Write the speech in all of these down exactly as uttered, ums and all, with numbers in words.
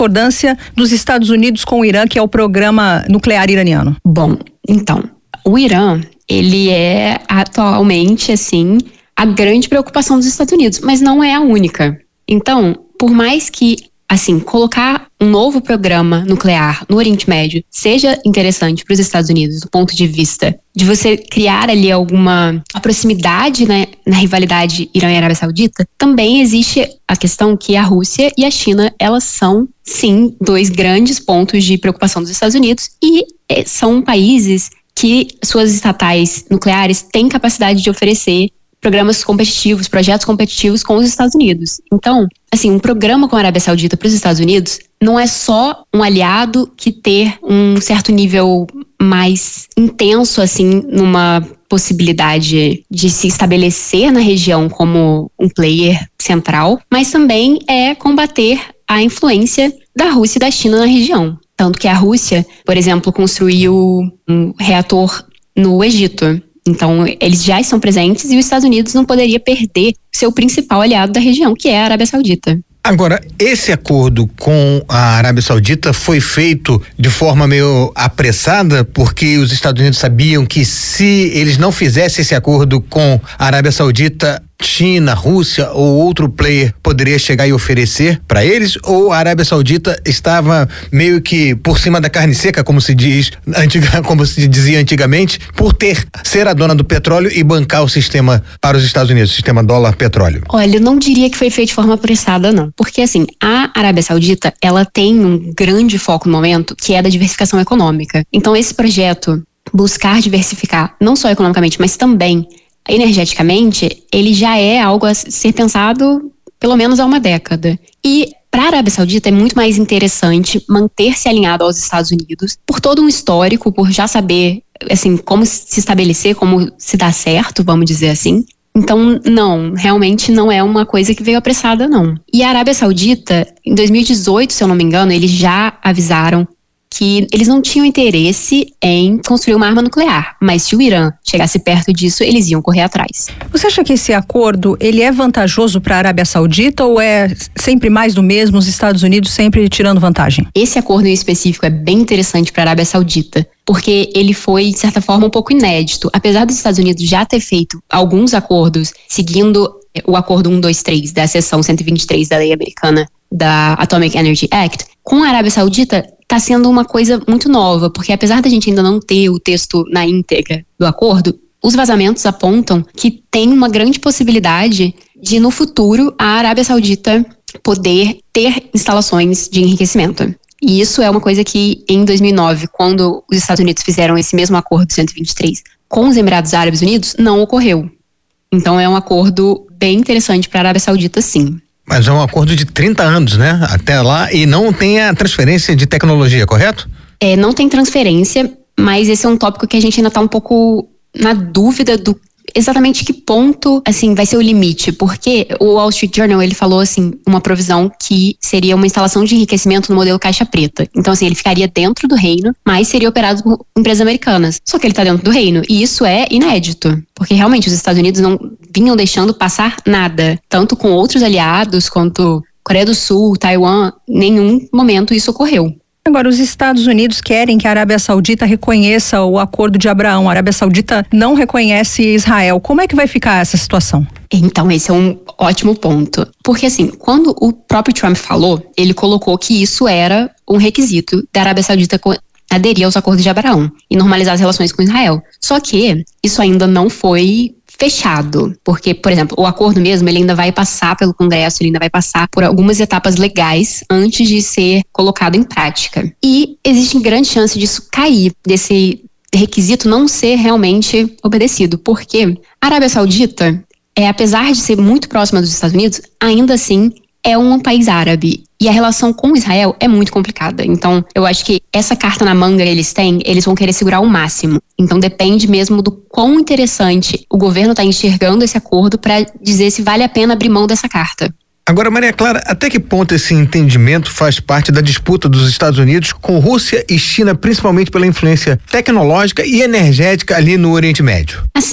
discordância dos Estados Unidos com o Irã, que é o programa nuclear iraniano? Bom, então, o Irã, ele é atualmente, assim, a grande preocupação dos Estados Unidos, mas não é a única. Então, por mais que, assim, colocar um novo programa nuclear no Oriente Médio seja interessante para os Estados Unidos, do ponto de vista de você criar ali alguma proximidade, né, na rivalidade Irã e Arábia Saudita, também existe a questão que a Rússia e a China, elas são, sim, dois grandes pontos de preocupação dos Estados Unidos e eh, são países que suas estatais nucleares têm capacidade de oferecer programas competitivos, projetos competitivos com os Estados Unidos. Então, assim, um programa com a Arábia Saudita para os Estados Unidos não é só um aliado que ter um certo nível mais intenso, assim, numa possibilidade de se estabelecer na região como um player central, mas também é combater a influência da Rússia e da China na região. Tanto que a Rússia, por exemplo, construiu um reator no Egito. Então, eles já estão presentes e os Estados Unidos não poderia perder seu principal aliado da região, que é a Arábia Saudita. Agora, esse acordo com a Arábia Saudita foi feito de forma meio apressada, porque os Estados Unidos sabiam que se eles não fizessem esse acordo com a Arábia Saudita, China, Rússia ou outro player poderia chegar e oferecer para eles, ou a Arábia Saudita estava meio que por cima da carne seca, como se diz, antiga, como se dizia antigamente, por ter ser a dona do petróleo e bancar o sistema para os Estados Unidos, o sistema dólar-petróleo? Olha, eu não diria que foi feito de forma apressada, não. Porque, assim, a Arábia Saudita, ela tem um grande foco no momento, que é da diversificação econômica. Então, esse projeto, buscar diversificar, não só economicamente, mas também energeticamente, ele já é algo a ser pensado pelo menos há uma década. E para a Arábia Saudita é muito mais interessante manter-se alinhado aos Estados Unidos, por todo um histórico, por já saber, assim, como se estabelecer, como se dar certo, vamos dizer assim. Então, não, realmente não é uma coisa que veio apressada, não. E a Arábia Saudita, em dois mil e dezoito, se eu não me engano, eles já avisaram que eles não tinham interesse em construir uma arma nuclear, mas se o Irã chegasse perto disso, eles iam correr atrás. Você acha que esse acordo, ele é vantajoso para a Arábia Saudita ou é sempre mais do mesmo, os Estados Unidos sempre tirando vantagem? Esse acordo em específico é bem interessante para a Arábia Saudita, porque ele foi, de certa forma, um pouco inédito. Apesar dos Estados Unidos já ter feito alguns acordos, seguindo o acordo cento e vinte e três da seção cento e vinte e três da lei americana, da Atomic Energy Act, com a Arábia Saudita está sendo uma coisa muito nova, porque apesar da gente ainda não ter o texto na íntegra do acordo, os vazamentos apontam que tem uma grande possibilidade de, no futuro, a Arábia Saudita poder ter instalações de enriquecimento. E isso é uma coisa que, em dois mil e nove, quando os Estados Unidos fizeram esse mesmo acordo cento e vinte e três com os Emirados Árabes Unidos, não ocorreu. Então é um acordo bem interessante para a Arábia Saudita, sim. Mas é um acordo de trinta anos, né? Até lá, e não tem a transferência de tecnologia, correto? É, não tem transferência, mas esse é um tópico que a gente ainda está um pouco na dúvida do exatamente que ponto, assim, vai ser o limite, porque o Wall Street Journal, ele falou, assim, uma provisão que seria uma instalação de enriquecimento no modelo caixa preta. Então, assim, ele ficaria dentro do reino, mas seria operado por empresas americanas. Só que ele está dentro do reino, e isso é inédito, porque realmente os Estados Unidos não vinham deixando passar nada, tanto com outros aliados, quanto Coreia do Sul, Taiwan, em nenhum momento isso ocorreu. Agora, os Estados Unidos querem que a Arábia Saudita reconheça o Acordo de Abraão. A Arábia Saudita não reconhece Israel. Como é que vai ficar essa situação? Então, esse é um ótimo ponto. Porque, assim, quando o próprio Trump falou, ele colocou que isso era um requisito da Arábia Saudita aderir aos Acordos de Abraão e normalizar as relações com Israel. Só que isso ainda não foi fechado, porque, por exemplo, o acordo mesmo, ele ainda vai passar pelo Congresso, ele ainda vai passar por algumas etapas legais antes de ser colocado em prática. E existe grande chance disso cair, desse requisito não ser realmente obedecido, porque a Arábia Saudita, é, apesar de ser muito próxima dos Estados Unidos, ainda assim é um país árabe. E a relação com Israel é muito complicada. Então, eu acho que essa carta na manga que eles têm, eles vão querer segurar ao máximo. Então, depende mesmo do quão interessante o governo está enxergando esse acordo para dizer se vale a pena abrir mão dessa carta. Agora, Maria Clara, até que ponto esse entendimento faz parte da disputa dos Estados Unidos com Rússia e China, principalmente pela influência tecnológica e energética ali no Oriente Médio? Assim,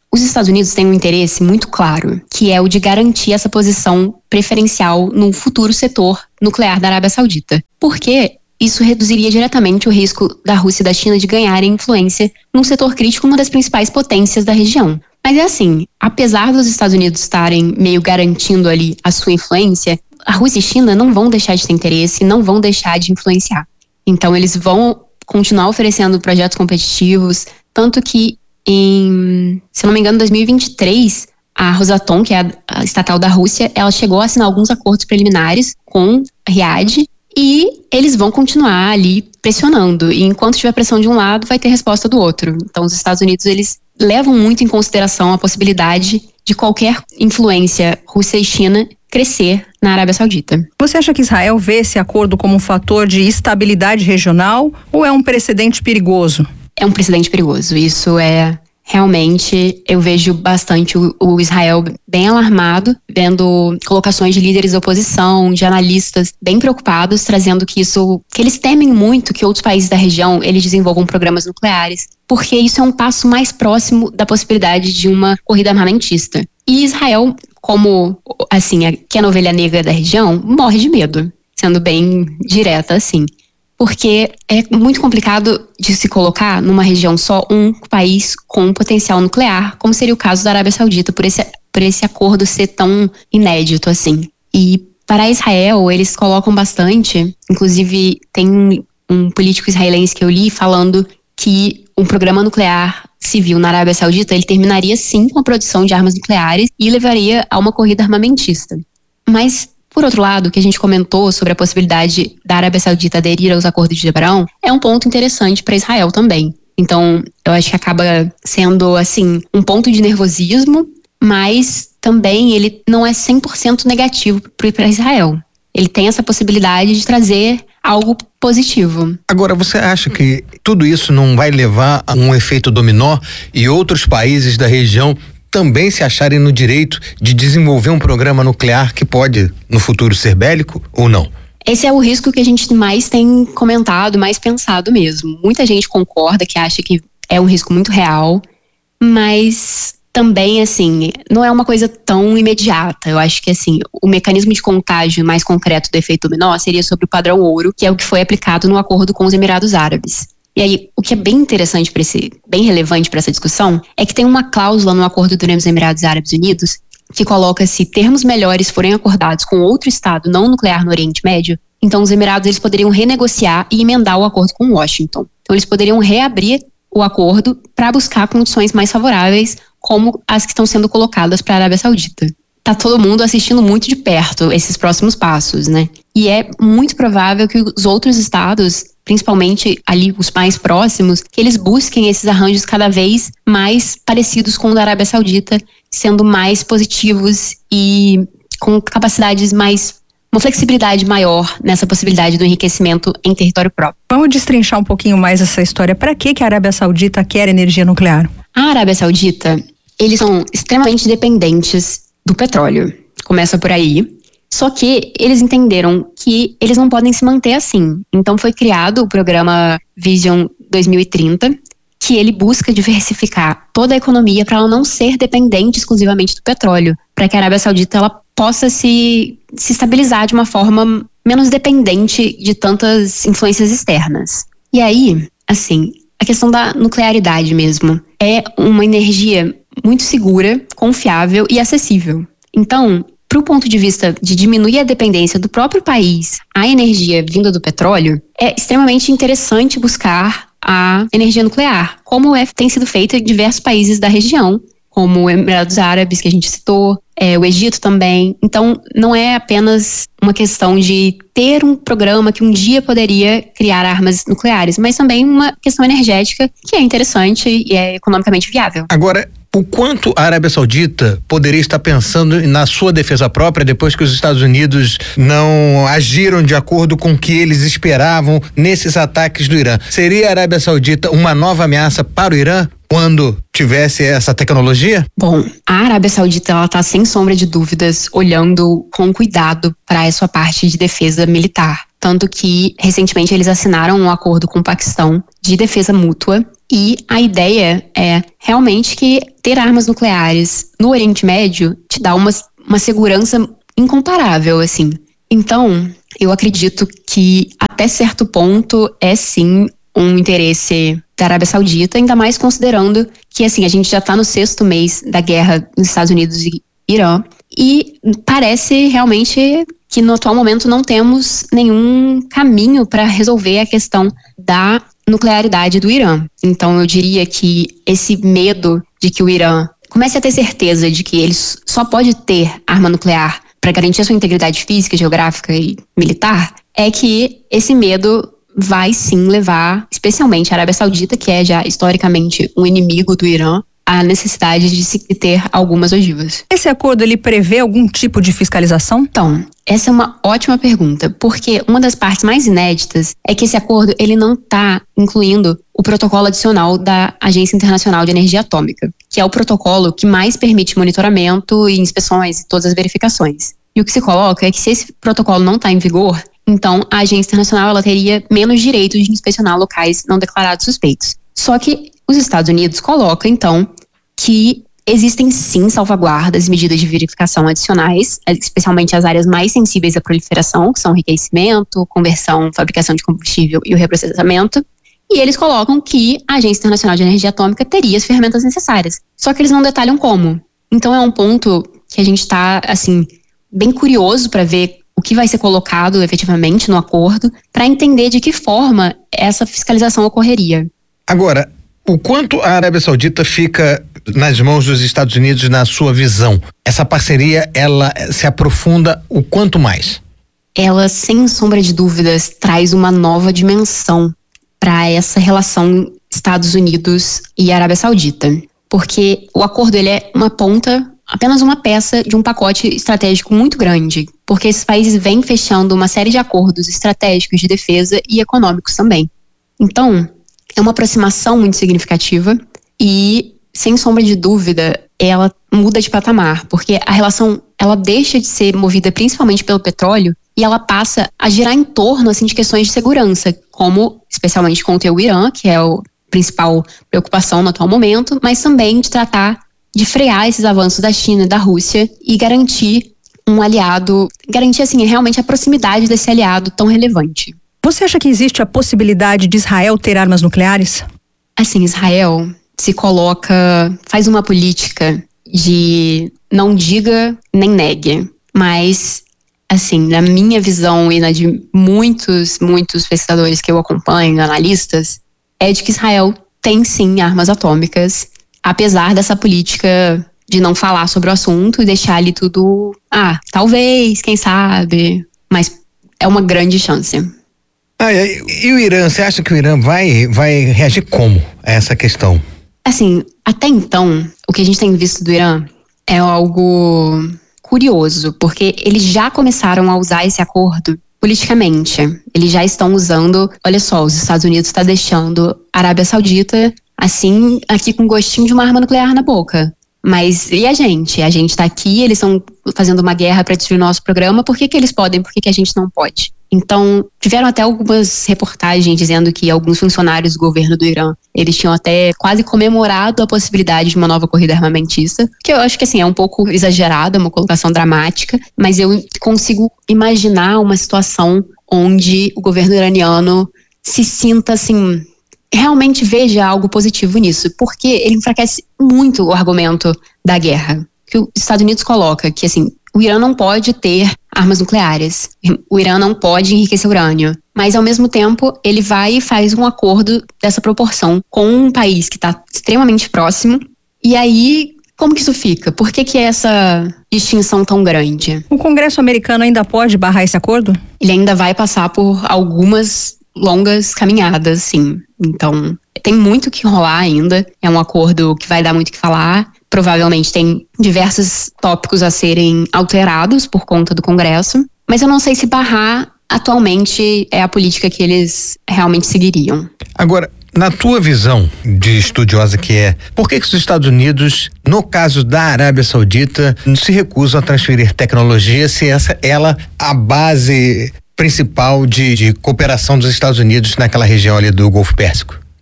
os Estados Unidos têm um interesse muito claro, que é o de garantir essa posição preferencial no futuro setor nuclear da Arábia Saudita. Porque isso reduziria diretamente o risco da Rússia e da China de ganharem influência num setor crítico, uma das principais potências da região. Mas é assim, apesar dos Estados Unidos estarem meio garantindo ali a sua influência, a Rússia e a China não vão deixar de ter interesse, não vão deixar de influenciar. Então eles vão continuar oferecendo projetos competitivos, tanto que em, se eu não me engano, em dois mil e vinte e três, a Rosatom, que é a, a estatal da Rússia, ela chegou a assinar alguns acordos preliminares com a Riad e eles vão continuar ali pressionando. E enquanto tiver pressão de um lado, vai ter resposta do outro. Então os Estados Unidos, eles levam muito em consideração a possibilidade de qualquer influência Rússia e China crescer na Arábia Saudita. Você acha que Israel vê esse acordo como um fator de estabilidade regional ou é um precedente perigoso? É um precedente perigoso. Isso é realmente, eu vejo bastante o, o Israel bem alarmado, vendo colocações de líderes da oposição, de analistas bem preocupados, trazendo que isso, que eles temem muito que outros países da região, eles desenvolvam programas nucleares, porque isso é um passo mais próximo da possibilidade de uma corrida armamentista. E Israel, como, assim, que é a ovelha negra da região, morre de medo, sendo bem direta, assim. Porque é muito complicado de se colocar numa região só um país com potencial nuclear, como seria o caso da Arábia Saudita, por esse, por esse acordo ser tão inédito assim. E para Israel, eles colocam bastante, inclusive tem um, um político israelense que eu li falando que um programa nuclear civil na Arábia Saudita, ele terminaria sim com a produção de armas nucleares e levaria a uma corrida armamentista. Mas por outro lado, o que a gente comentou sobre a possibilidade da Arábia Saudita aderir aos acordos de Abraão é um ponto interessante para Israel também. Então, eu acho que acaba sendo, assim, um ponto de nervosismo, mas também ele não é cem por cento negativo para Israel. Ele tem essa possibilidade de trazer algo positivo. Agora, você acha que tudo isso não vai levar a um efeito dominó e outros países da região também se acharem no direito de desenvolver um programa nuclear que pode, no futuro, ser bélico ou não? Esse é o risco que a gente mais tem comentado, mais pensado mesmo. Muita gente concorda, que acha que é um risco muito real, mas também, assim, não é uma coisa tão imediata. Eu acho que, assim, o mecanismo de contágio mais concreto do efeito dominó seria sobre o padrão ouro, que é o que foi aplicado no acordo com os Emirados Árabes. E aí, o que é bem interessante para esse, bem relevante para essa discussão, é que tem uma cláusula no acordo dos Emirados Árabes Unidos que coloca: se termos melhores forem acordados com outro estado não nuclear no Oriente Médio, então os Emirados eles poderiam renegociar e emendar o acordo com Washington. Então eles poderiam reabrir o acordo para buscar condições mais favoráveis, como as que estão sendo colocadas para a Arábia Saudita. Tá todo mundo assistindo muito de perto esses próximos passos, né? E é muito provável que os outros estados, principalmente ali os mais próximos, que eles busquem esses arranjos cada vez mais parecidos com o da Arábia Saudita, sendo mais positivos e com capacidades mais, uma flexibilidade maior nessa possibilidade do enriquecimento em território próprio. Vamos destrinchar um pouquinho mais essa história. Para que que a Arábia Saudita quer energia nuclear? A Arábia Saudita, eles são extremamente dependentes do petróleo. Começa por aí. Só que eles entenderam que eles não podem se manter assim. Então foi criado o programa Vision dois mil e trinta, que ele busca diversificar toda a economia para ela não ser dependente exclusivamente do petróleo, para que a Arábia Saudita ela possa se, se estabilizar de uma forma menos dependente de tantas influências externas. E aí, assim, a questão da nuclearidade mesmo é uma energia muito segura, confiável e acessível. Então, para o ponto de vista de diminuir a dependência do próprio país à energia vinda do petróleo, é extremamente interessante buscar a energia nuclear, como é, tem sido feito em diversos países da região, como os Emirados Árabes, que a gente citou, é, o Egito também. Então, não é apenas uma questão de ter um programa que um dia poderia criar armas nucleares, mas também uma questão energética que é interessante e é economicamente viável. Agora, o quanto a Arábia Saudita poderia estar pensando na sua defesa própria depois que os Estados Unidos não agiram de acordo com o que eles esperavam nesses ataques do Irã? Seria a Arábia Saudita uma nova ameaça para o Irã quando tivesse essa tecnologia? Bom, a Arábia Saudita ela está sem sombra de dúvidas olhando com cuidado para a sua parte de defesa militar. Tanto que, recentemente, eles assinaram um acordo com o Paquistão de defesa mútua. E a ideia é realmente que ter armas nucleares no Oriente Médio te dá uma, uma segurança incomparável, assim. Então, eu acredito que até certo ponto é sim um interesse da Arábia Saudita, ainda mais considerando que, assim, a gente já está no sexto mês da guerra nos Estados Unidos e Irã, e parece realmente que no atual momento não temos nenhum caminho para resolver a questão da nuclearidade do Irã. Então eu diria que esse medo de que o Irã comece a ter certeza de que ele só pode ter arma nuclear para garantir a sua integridade física, geográfica e militar, é que esse medo vai sim levar, especialmente a Arábia Saudita, que é já historicamente um inimigo do Irã, a necessidade de se ter algumas ogivas. Esse acordo, ele prevê algum tipo de fiscalização? Então, essa é uma ótima pergunta, porque uma das partes mais inéditas é que esse acordo ele não está incluindo o protocolo adicional da Agência Internacional de Energia Atômica, que é o protocolo que mais permite monitoramento e inspeções e todas as verificações. E o que se coloca é que se esse protocolo não está em vigor, então a Agência Internacional ela teria menos direitos de inspecionar locais não declarados suspeitos. Só que os Estados Unidos colocam, então, que existem sim salvaguardas e medidas de verificação adicionais, especialmente as áreas mais sensíveis à proliferação, que são o enriquecimento, conversão, fabricação de combustível e o reprocessamento. E eles colocam que a Agência Internacional de Energia Atômica teria as ferramentas necessárias. Só que eles não detalham como. Então é um ponto que a gente está, assim, bem curioso para ver o que vai ser colocado efetivamente no acordo, para entender de que forma essa fiscalização ocorreria. Agora, o quanto a Arábia Saudita fica nas mãos dos Estados Unidos na sua visão? Essa parceria, ela se aprofunda o quanto mais? Ela, sem sombra de dúvidas, traz uma nova dimensão para essa relação Estados Unidos e Arábia Saudita. Porque o acordo ele é uma ponta, apenas uma peça de um pacote estratégico muito grande. Porque esses países vêm fechando uma série de acordos estratégicos de defesa e econômicos também. Então, é uma aproximação muito significativa e, sem sombra de dúvida, ela muda de patamar, porque a relação ela deixa de ser movida principalmente pelo petróleo e ela passa a girar em torno assim, de questões de segurança, como especialmente conter o Irã, que é a principal preocupação no atual momento, mas também de tratar de frear esses avanços da China e da Rússia e garantir um aliado, garantir assim, realmente a proximidade desse aliado tão relevante. Você acha que existe a possibilidade de Israel ter armas nucleares? Assim, Israel se coloca, faz uma política de não diga nem negue, mas, assim, na minha visão e na de muitos, muitos pesquisadores que eu acompanho, analistas, é de que Israel tem sim armas atômicas, apesar dessa política de não falar sobre o assunto e deixar ali tudo, ah, talvez, quem sabe, mas é uma grande chance. Ah, e, e o Irã, você acha que o Irã vai, vai reagir como a essa questão? Assim, até então, o que a gente tem visto do Irã é algo curioso, porque eles já começaram a usar esse acordo politicamente. Eles já estão usando, olha só, os Estados Unidos está deixando a Arábia Saudita, assim, aqui com gostinho de uma arma nuclear na boca. Mas e a gente? A gente está aqui, eles estão fazendo uma guerra para destruir o nosso programa, por que que eles podem, por que que a gente não pode? Então, tiveram até algumas reportagens dizendo que alguns funcionários do governo do Irã, eles tinham até quase comemorado a possibilidade de uma nova corrida armamentista, que eu acho que assim, é um pouco exagerado, é uma colocação dramática, mas eu consigo imaginar uma situação onde o governo iraniano se sinta assim, realmente veja algo positivo nisso, porque ele enfraquece muito o argumento da guerra, que os Estados Unidos coloca, que assim, o Irã não pode ter armas nucleares, o Irã não pode enriquecer urânio, mas ao mesmo tempo ele vai e faz um acordo dessa proporção com um país que está extremamente próximo, e aí como que isso fica? Por que que é essa distinção tão grande? O Congresso americano ainda pode barrar esse acordo? Ele ainda vai passar por algumas longas caminhadas, sim. Então, tem muito que rolar ainda. É um acordo que vai dar muito o que falar. Provavelmente tem diversos tópicos a serem alterados por conta do Congresso. Mas eu não sei se barrar atualmente é a política que eles realmente seguiriam. Agora, na tua visão de estudiosa que é, por que que os Estados Unidos, no caso da Arábia Saudita, se recusam a transferir tecnologia se essa ela a base principal de, de cooperação dos Estados Unidos naquela região ali do Golfo Pérsico?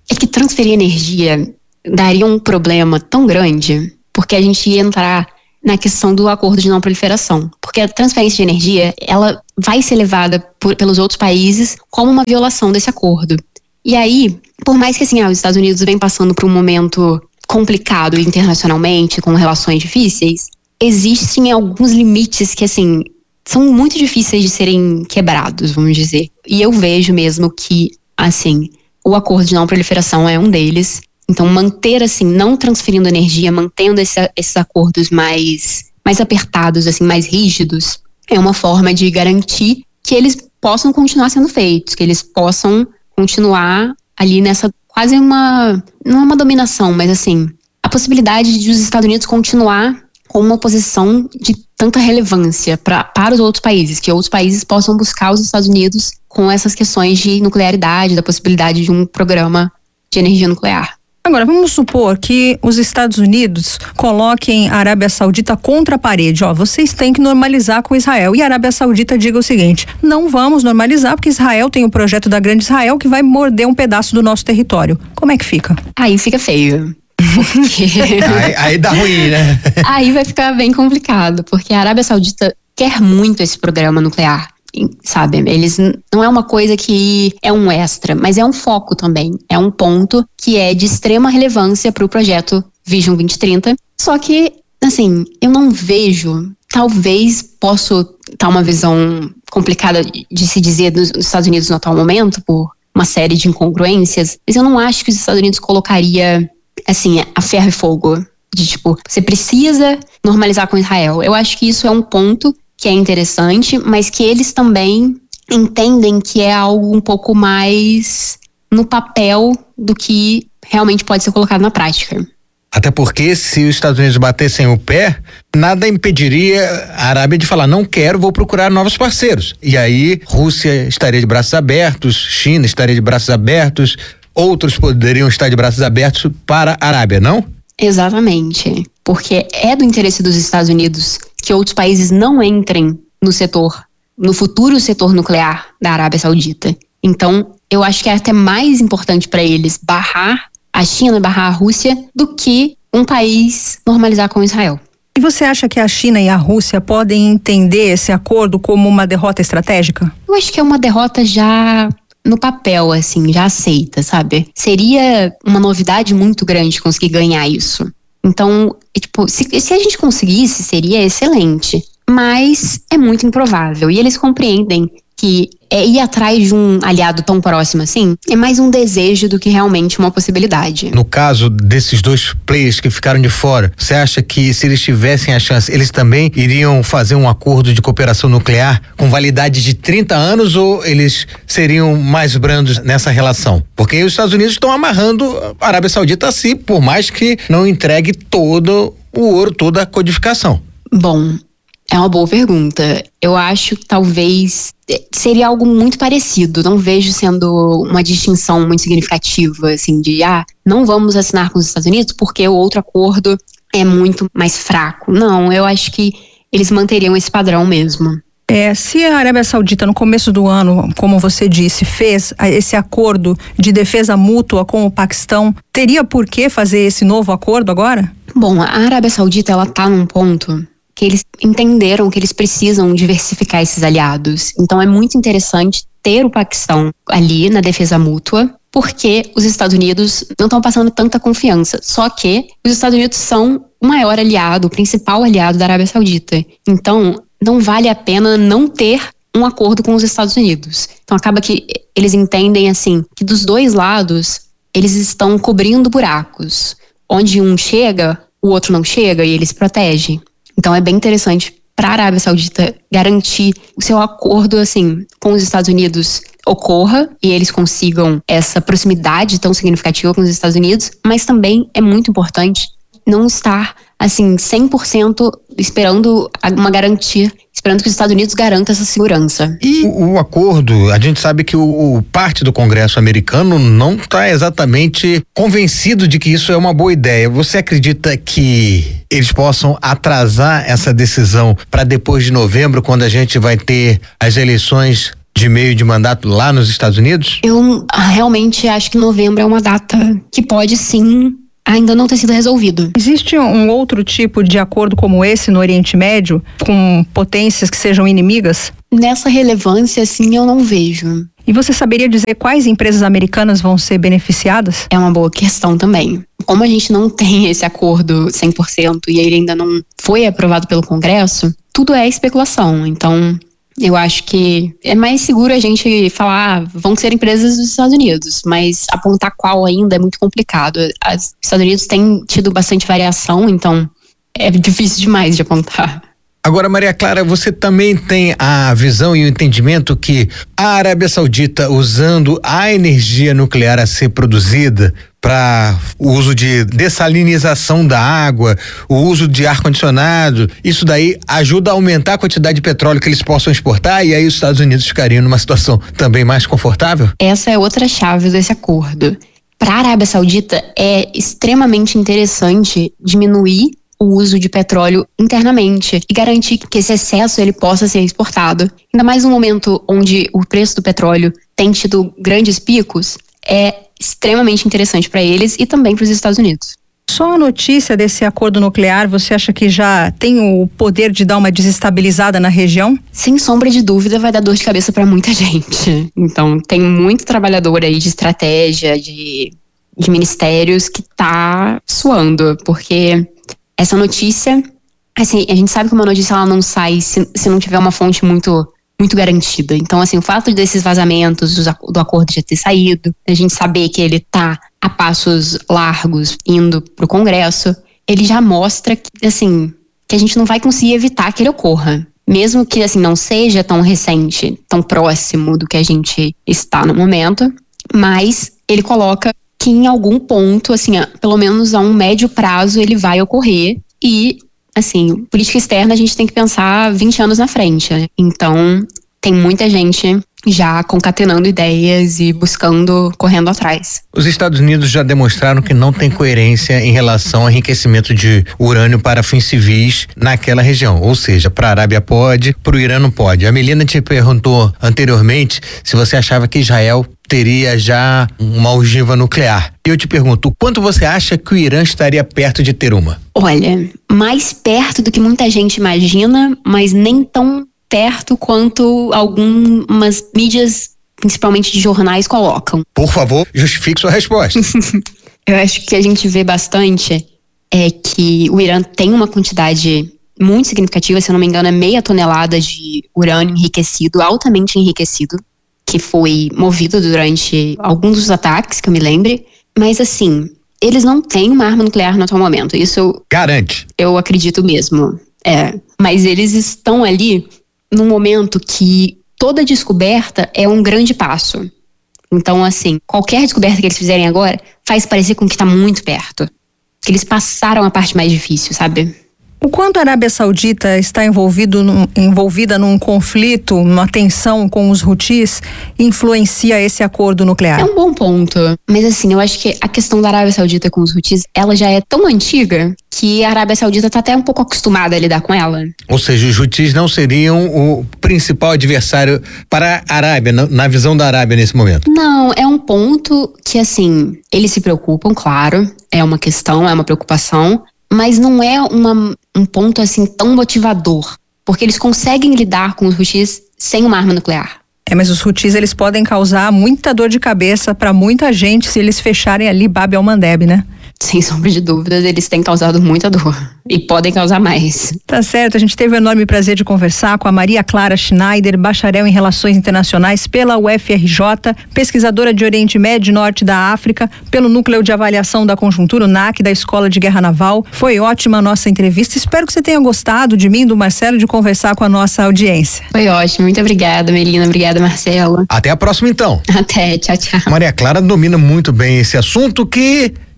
é que transferir energia daria um problema tão grande, porque a gente ia entrar na questão do acordo de não proliferação. Porque a transferência de energia, ela vai ser levada por, pelos outros países como uma violação desse acordo. E aí, por mais que assim, ah, os Estados Unidos vem passando por um momento complicado internacionalmente, com relações difíceis, existem alguns limites que, assim, são muito difíceis de serem quebrados, vamos dizer. E eu vejo mesmo que, assim, o acordo de não proliferação é um deles. Então, manter, assim, não transferindo energia, mantendo esse, esses acordos mais, mais apertados, assim, mais rígidos, é uma forma de garantir que eles possam continuar sendo feitos, que eles possam continuar ali nessa quase uma, não é uma dominação, mas assim, a possibilidade de os Estados Unidos continuar com uma posição de tanta relevância pra, para os outros países, que outros países possam buscar os Estados Unidos com essas questões de nuclearidade, da possibilidade de um programa de energia nuclear. Agora, vamos supor que os Estados Unidos coloquem a Arábia Saudita contra a parede. Ó, vocês têm que normalizar com Israel. E a Arábia Saudita diga o seguinte: não vamos normalizar porque Israel tem o projeto da Grande Israel que vai morder um pedaço do nosso território. Como é que fica? Aí fica feio. Porque... aí, aí dá ruim, né? Aí vai ficar bem complicado, porque a Arábia Saudita quer muito esse programa nuclear. Sabe, eles não é uma coisa que é um extra, mas é um foco também, é um ponto que é de extrema relevância para o projeto Vision vinte trinta, só que, assim, eu não vejo, talvez posso estar uma visão complicada de se dizer dos Estados Unidos no atual momento, por uma série de incongruências, mas eu não acho que os Estados Unidos colocaria, assim, a ferro e fogo, de tipo, você precisa normalizar com Israel. Eu acho que isso é um ponto que é interessante, mas que eles também entendem que é algo um pouco mais no papel do que realmente pode ser colocado na prática. Até porque se os Estados Unidos batessem o pé, nada impediria a Arábia de falar, não quero, vou procurar novos parceiros. E aí, Rússia estaria de braços abertos, China estaria de braços abertos, outros poderiam estar de braços abertos para a Arábia, não? Exatamente, porque é do interesse dos Estados Unidos que outros países não entrem no setor, no futuro setor nuclear da Arábia Saudita. Então, eu acho que é até mais importante para eles barrar a China, barrar a Rússia, do que um país normalizar com Israel. E você acha que a China e a Rússia podem entender esse acordo como uma derrota estratégica? Eu acho que é uma derrota já no papel, assim, já aceita, sabe? Seria uma novidade muito grande conseguir ganhar isso. Então, tipo, se, se a gente conseguisse, seria excelente. Mas é muito improvável. E eles compreendem que é ir atrás de um aliado tão próximo assim é mais um desejo do que realmente uma possibilidade. No caso desses dois players que ficaram de fora, você acha que se eles tivessem a chance, eles também iriam fazer um acordo de cooperação nuclear com validade de trinta anos ou eles seriam mais brandos nessa relação? Porque os Estados Unidos estão amarrando a Arábia Saudita a si, por mais que não entregue todo o ouro, toda a codificação. Bom, é uma boa pergunta. Eu acho que talvez seria algo muito parecido. Não vejo sendo uma distinção muito significativa, assim, de, ah, não vamos assinar com os Estados Unidos porque o outro acordo é muito mais fraco. Não, eu acho que eles manteriam esse padrão mesmo. É, se a Arábia Saudita no começo do ano, como você disse, fez esse acordo de defesa mútua com o Paquistão, teria por que fazer esse novo acordo agora? Bom, a Arábia Saudita, ela tá num ponto que eles entenderam que eles precisam diversificar esses aliados. Então é muito interessante ter o Paquistão ali na defesa mútua, porque os Estados Unidos não estão passando tanta confiança. Só que os Estados Unidos são o maior aliado, o principal aliado da Arábia Saudita. Então não vale a pena não ter um acordo com os Estados Unidos. Então acaba que eles entendem assim, que dos dois lados eles estão cobrindo buracos. Onde um chega, o outro não chega e eles protegem. Então é bem interessante para a Arábia Saudita garantir o seu acordo assim com os Estados Unidos ocorra e eles consigam essa proximidade tão significativa com os Estados Unidos, mas também é muito importante não estar assim cem por cento esperando uma garantia, esperando que os Estados Unidos garantam essa segurança. E o, o acordo, a gente sabe que o, o parte do Congresso americano não está exatamente convencido de que isso é uma boa ideia. Você acredita que eles possam atrasar essa decisão para depois de novembro, quando a gente vai ter as eleições de meio de mandato lá nos Estados Unidos? Eu realmente acho que novembro é uma data que pode sim ainda não ter sido resolvido. Existe um outro tipo de acordo como esse no Oriente Médio, com potências que sejam inimigas? Nessa relevância, assim, eu não vejo. E você saberia dizer quais empresas americanas vão ser beneficiadas? É uma boa questão também. Como a gente não tem esse acordo cem por cento e ele ainda não foi aprovado pelo Congresso, tudo é especulação. Então, eu acho que é mais seguro a gente falar, ah, vão ser empresas dos Estados Unidos, mas apontar qual ainda é muito complicado. Os Estados Unidos têm tido bastante variação, então é difícil demais de apontar. Agora, Maria Clara, você também tem a visão e o entendimento que a Arábia Saudita, usando a energia nuclear a ser produzida para o uso de dessalinização da água, o uso de ar-condicionado, isso daí ajuda a aumentar a quantidade de petróleo que eles possam exportar, e aí os Estados Unidos ficariam numa situação também mais confortável? Essa é outra chave desse acordo. Para a Arábia Saudita é extremamente interessante diminuir o uso de petróleo internamente e garantir que esse excesso ele possa ser exportado. Ainda mais no momento onde o preço do petróleo tem tido grandes picos, é extremamente interessante para eles e também para os Estados Unidos. Só a notícia desse acordo nuclear, você acha que já tem o poder de dar uma desestabilizada na região? Sem sombra de dúvida, vai dar dor de cabeça para muita gente. Então, tem muito trabalhador aí de estratégia, de, de ministérios que tá suando, porque essa notícia, assim, a gente sabe que uma notícia ela não sai se, se não tiver uma fonte muito, muito garantida. Então, assim, o fato desses vazamentos, do acordo já ter saído, a gente saber que ele tá a passos largos indo pro Congresso, ele já mostra que, assim, que a gente não vai conseguir evitar que ele ocorra. Mesmo que, assim, não seja tão recente, tão próximo do que a gente está no momento, mas ele coloca que em algum ponto, assim, pelo menos a um médio prazo, ele vai ocorrer e, assim, política externa a gente tem que pensar vinte anos na frente, né? Então, tem muita gente já concatenando ideias e buscando, correndo atrás. Os Estados Unidos já demonstraram que não tem coerência em relação ao enriquecimento de urânio para fins civis naquela região, ou seja, para a Arábia pode, para o Irã não pode. A Melina te perguntou anteriormente se você achava que Israel teria já uma ogiva nuclear. E eu te pergunto, quanto você acha que o Irã estaria perto de ter uma? Olha, mais perto do que muita gente imagina, mas nem tão perto quanto algumas mídias, principalmente de jornais, colocam. Por favor, justifique sua resposta. Eu acho que a gente vê bastante é que o Irã tem uma quantidade muito significativa, se eu não me engano, é meia tonelada de urânio enriquecido, altamente enriquecido, que foi movido durante alguns dos ataques, que eu me lembre. Mas, assim, eles não têm uma arma nuclear no atual momento. Isso eu... Garante. Eu acredito mesmo. É. Mas eles estão ali num momento que toda descoberta é um grande passo. Então, assim, qualquer descoberta que eles fizerem agora faz parecer com que está muito perto. Que eles passaram a parte mais difícil, sabe? O quanto a Arábia Saudita está envolvido num, envolvida num conflito, numa tensão com os Houthis, influencia esse acordo nuclear? É um bom ponto. Mas assim, eu acho que a questão da Arábia Saudita com os Houthis, ela já é tão antiga que a Arábia Saudita está até um pouco acostumada a lidar com ela. Ou seja, os Houthis não seriam o principal adversário para a Arábia, na, na visão da Arábia nesse momento? Não, é um ponto que assim, eles se preocupam, claro, é uma questão, é uma preocupação, mas não é uma, um ponto assim tão motivador, porque eles conseguem lidar com os Houthis sem uma arma nuclear. É, mas os Houthis, eles podem causar muita dor de cabeça para muita gente se eles fecharem ali Bab el-Mandeb, né? Sem sombra de dúvidas, eles têm causado muita dor e podem causar mais. Tá certo, a gente teve o enorme prazer de conversar com a Maria Clara Schneider, bacharel em Relações Internacionais pela U F R J, pesquisadora de Oriente Médio e Norte da África, pelo Núcleo de Avaliação da Conjuntura, o N A C, da Escola de Guerra Naval. Foi ótima a nossa entrevista, espero que você tenha gostado de mim, do Marcelo, de conversar com a nossa audiência. Foi ótimo, muito obrigada, Melina, obrigada, Marcelo. Até a próxima, então. Até, tchau, tchau. Maria Clara domina muito bem esse assunto que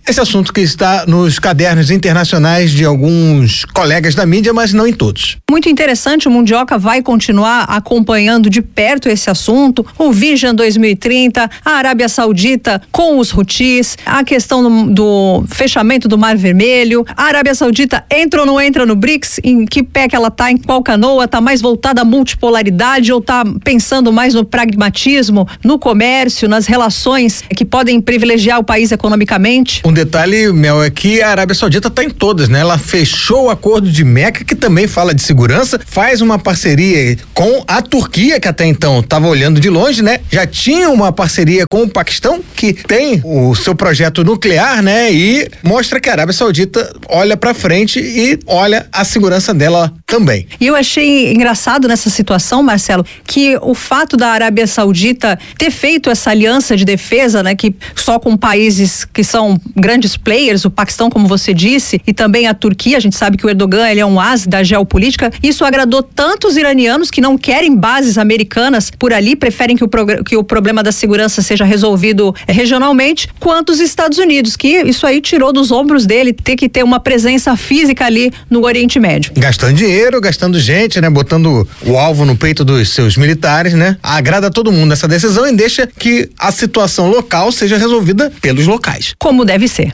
esse assunto que está nos cadernos internacionais de alguns colegas da mídia, mas não em todos. Muito interessante, o Mundioca vai continuar acompanhando de perto esse assunto, o Vision dois mil e trinta, a Arábia Saudita com os Houthis, a questão do, do fechamento do Mar Vermelho, a Arábia Saudita entra ou não entra no BRICS, em que pé que ela tá, em qual canoa, tá mais voltada à multipolaridade ou tá pensando mais no pragmatismo, no comércio, nas relações que podem privilegiar o país economicamente? Um detalhe, Mel, é que a Arábia Saudita tá em todas, né? Ela fechou o acordo de Meca, que também fala de segurança, faz uma parceria com a Turquia, que até então estava olhando de longe, né? Já tinha uma parceria com o Paquistão, que tem o seu projeto nuclear, né? E mostra que a Arábia Saudita olha pra frente e olha a segurança dela também. E eu achei engraçado nessa situação, Marcelo, que o fato da Arábia Saudita ter feito essa aliança de defesa, né? Que só com países que são grandes players, o Paquistão, como você disse, e também a Turquia, a gente sabe que o Erdogan, ele é um as da geopolítica, isso agradou tanto os iranianos que não querem bases americanas por ali, preferem que o, que o problema da segurança seja resolvido regionalmente, quanto os Estados Unidos, que isso aí tirou dos ombros dele ter que ter uma presença física ali no Oriente Médio. Gastando dinheiro, gastando gente, né? Botando o alvo no peito dos seus militares, né? Agrada a todo mundo essa decisão e deixa que a situação local seja resolvida pelos locais. Como deve ser.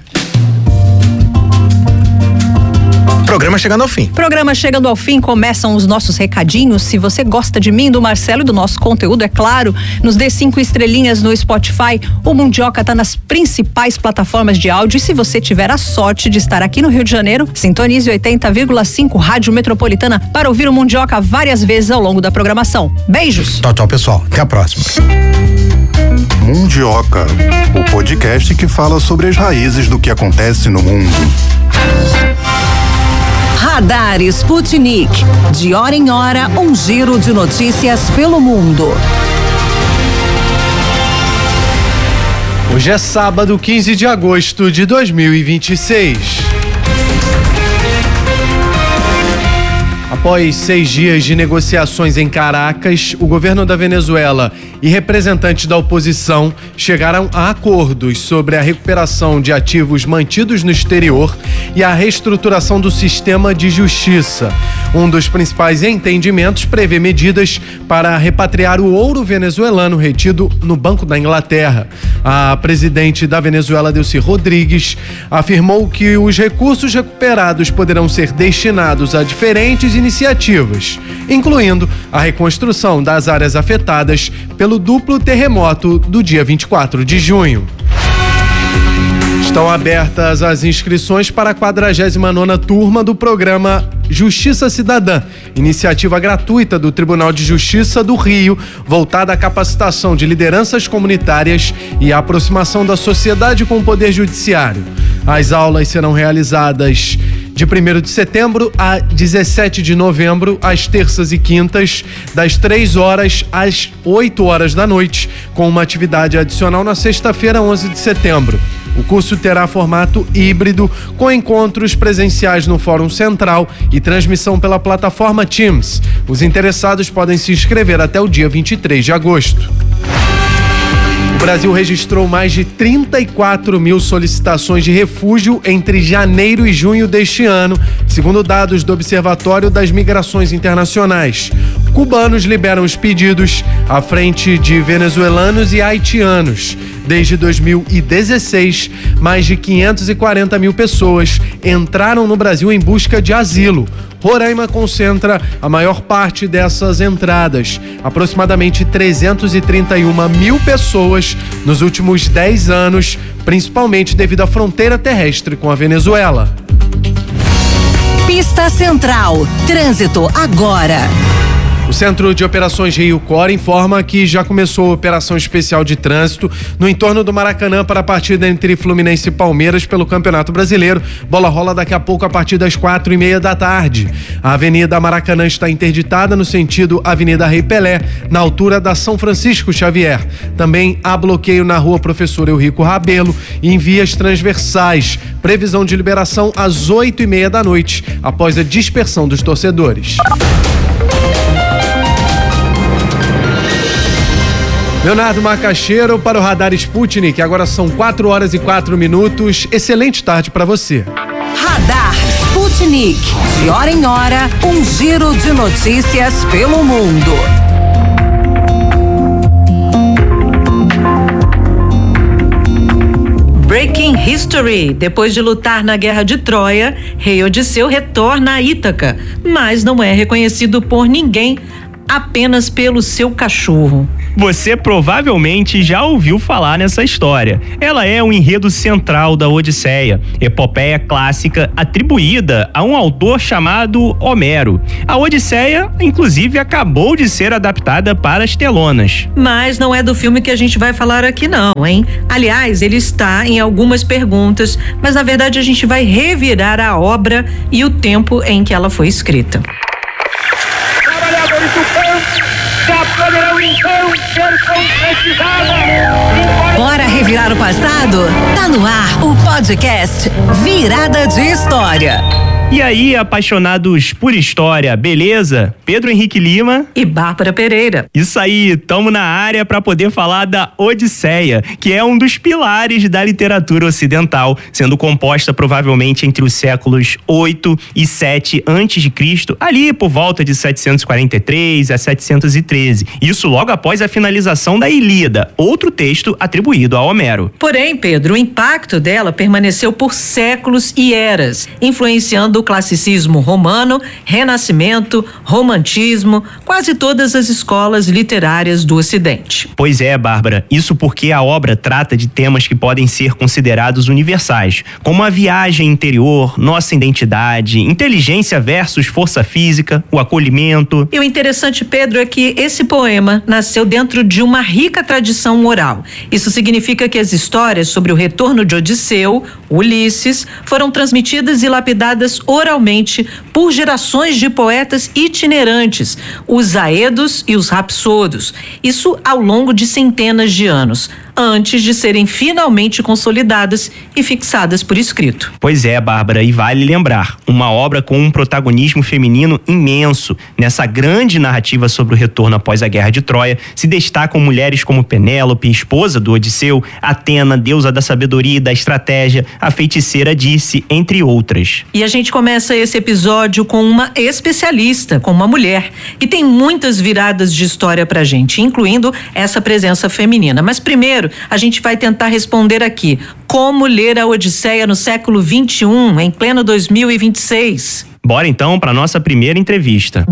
Programa chegando ao fim. Programa chegando ao fim, começam os nossos recadinhos. Se você gosta de mim, do Marcelo e do nosso conteúdo, é claro, nos dê cinco estrelinhas no Spotify. O Mundioca está nas principais plataformas de áudio e se você tiver a sorte de estar aqui no Rio de Janeiro, sintonize oitenta vírgula cinco Rádio Metropolitana para ouvir o Mundioca várias vezes ao longo da programação. Beijos! Tchau, tchau, pessoal. Até a próxima. Mundioca, o podcast que fala sobre as raízes do que acontece no mundo. Radar Sputnik. De hora em hora, um giro de notícias pelo mundo. Hoje é sábado, quinze de agosto de dois mil e vinte e seis. Após seis dias de negociações em Caracas, o governo da Venezuela e representantes da oposição chegaram a acordos sobre a recuperação de ativos mantidos no exterior e a reestruturação do sistema de justiça. Um dos principais entendimentos prevê medidas para repatriar o ouro venezuelano retido no Banco da Inglaterra. A presidente da Venezuela, Delcy Rodrigues, afirmou que os recursos recuperados poderão ser destinados a diferentes iniciativas, incluindo a reconstrução das áreas afetadas pelo duplo terremoto do dia vinte e quatro de junho. Estão abertas as inscrições para a quadragésima nona turma do programa Justiça Cidadã, iniciativa gratuita do Tribunal de Justiça do Rio, voltada à capacitação de lideranças comunitárias e à aproximação da sociedade com o Poder Judiciário. As aulas serão realizadas de primeiro de setembro a dezessete de novembro, às terças e quintas, das três horas às oito horas da noite, com uma atividade adicional na sexta-feira, onze de setembro. O curso terá formato híbrido, com encontros presenciais no Fórum Central e transmissão pela plataforma Teams. Os interessados podem se inscrever até o dia vinte e três de agosto. O Brasil registrou mais de trinta e quatro mil solicitações de refúgio entre janeiro e junho deste ano, segundo dados do Observatório das Migrações Internacionais. Cubanos liberam os pedidos à frente de venezuelanos e haitianos. Desde dois mil e dezesseis, mais de quinhentas e quarenta mil pessoas entraram no Brasil em busca de asilo. Roraima concentra a maior parte dessas entradas, aproximadamente trezentas e trinta e uma mil pessoas nos últimos dez anos, principalmente devido à fronteira terrestre com a Venezuela. Pista Central. Trânsito agora. O Centro de Operações Rio Cor informa que já começou a operação especial de trânsito no entorno do Maracanã para a partida entre Fluminense e Palmeiras pelo Campeonato Brasileiro. Bola rola daqui a pouco a partir das quatro e meia da tarde. A Avenida Maracanã está interditada no sentido Avenida Rei Pelé, na altura da São Francisco Xavier. Também há bloqueio na Rua Professor Eurico Rabelo e em vias transversais. Previsão de liberação às oito e meia da noite, após a dispersão dos torcedores. Leonardo Macaxeiro para o Radar Sputnik. Agora são quatro horas e quatro minutos. Excelente tarde para você. Radar Sputnik. De hora em hora, um giro de notícias pelo mundo. Breaking History. Depois de lutar na Guerra de Troia, Rei Odisseu retorna a Ítaca, mas não é reconhecido por ninguém, apenas pelo seu cachorro. Você provavelmente já ouviu falar nessa história. Ela é o enredo central da Odisseia, epopeia clássica atribuída a um autor chamado Homero. A Odisseia, inclusive, acabou de ser adaptada para as telonas. Mas não é do filme que a gente vai falar aqui não, hein? Aliás, ele está em algumas perguntas, mas na verdade a gente vai revirar a obra e o tempo em que ela foi escrita. Trabalhadores do campo já poderão então ser concretizados. Bora revirar o passado? Tá no ar o podcast Virada de História. E aí, apaixonados por história, beleza? Pedro Henrique Lima e Bárbara Pereira. Isso aí, tamo na área para poder falar da Odisseia, que é um dos pilares da literatura ocidental, sendo composta provavelmente entre os séculos oito e sete antes de Cristo, ali por volta de setecentos e quarenta e três a setecentos e treze. Isso logo após a finalização da Ilíada, outro texto atribuído a Homero. Porém, Pedro, o impacto dela permaneceu por séculos e eras, influenciando o classicismo romano, renascimento, romantismo, quase todas as escolas literárias do Ocidente. Pois é, Bárbara, isso porque a obra trata de temas que podem ser considerados universais, como a viagem interior, nossa identidade, inteligência versus força física, o acolhimento. E o interessante, Pedro, é que esse poema nasceu dentro de uma rica tradição oral. Isso significa que as histórias sobre o retorno de Odisseu, Ulisses, foram transmitidas e lapidadas oralmente por gerações de poetas itinerantes, os aedos e os rapsodos. Isso ao longo de centenas de anos, antes de serem finalmente consolidadas e fixadas por escrito. Pois é, Bárbara, e vale lembrar, uma obra com um protagonismo feminino imenso. Nessa grande narrativa sobre o retorno após a Guerra de Troia, se destacam mulheres como Penélope, esposa do Odisseu, Atena, deusa da sabedoria e da estratégia, a feiticeira Dirce, entre outras. E a gente começa esse episódio com uma especialista, com uma mulher, que tem muitas viradas de história pra gente, incluindo essa presença feminina. Mas primeiro, a gente vai tentar responder aqui: como ler a Odisseia no século vinte e um, em pleno dois mil e vinte e seis? Bora então para nossa primeira entrevista.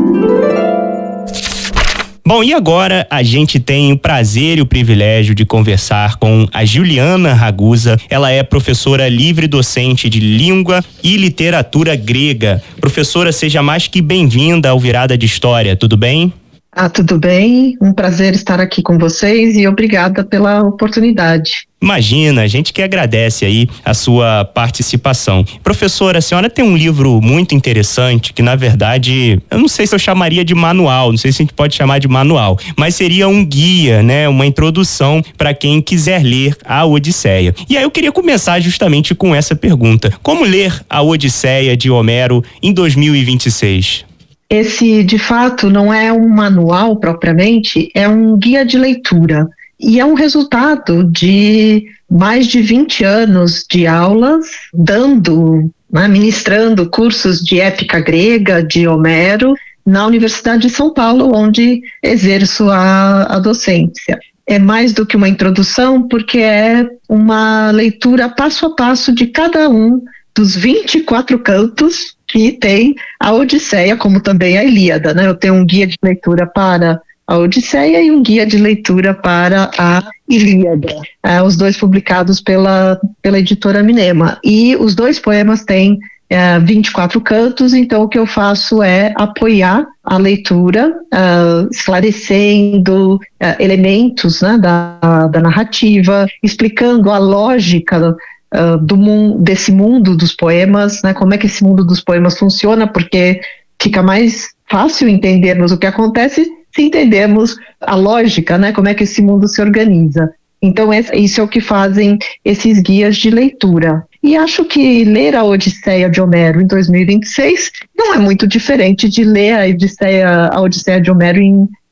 Bom, e agora a gente tem o prazer e o privilégio de conversar com a Juliana Ragusa. Ela é professora livre docente de língua e literatura grega. Professora, seja mais que bem-vinda ao Virada de História, tudo bem? Ah, tudo bem, um prazer estar aqui com vocês e obrigada pela oportunidade. Imagina, a gente que agradece aí a sua participação. Professora, a senhora tem um livro muito interessante que, na verdade, eu não sei se eu chamaria de manual, não sei se a gente pode chamar de manual, mas seria um guia, né, uma introdução para quem quiser ler a Odisseia. E aí eu queria começar justamente com essa pergunta: como ler a Odisseia de Homero em dois mil e vinte e seis? Esse, de fato, não é um manual propriamente, é um guia de leitura. E é um resultado de mais de vinte anos de aulas, dando, né, ministrando cursos de épica grega, de Homero, na Universidade de São Paulo, onde exerço a, a docência. É mais do que uma introdução, porque é uma leitura passo a passo de cada um dos vinte e quatro cantos que tem a Odisseia, como também a Ilíada, né? Eu tenho um guia de leitura para a Odisseia e um guia de leitura para a Ilíada, é, os dois publicados pela, pela editora Minema. E os dois poemas têm é, vinte e quatro cantos, então o que eu faço é apoiar a leitura, uh, esclarecendo uh, elementos, né, da, da narrativa, explicando a lógica Uh, do mundo, desse mundo dos poemas, né? Como é que esse mundo dos poemas funciona, porque fica mais fácil entendermos o que acontece se entendermos a lógica, né? Como é que esse mundo se organiza. Então esse, isso é o que fazem esses guias de leitura. E acho que ler a Odisseia de Homero em dois mil e vinte e seis não é muito diferente de ler a Odisseia, a Odisseia de Homero em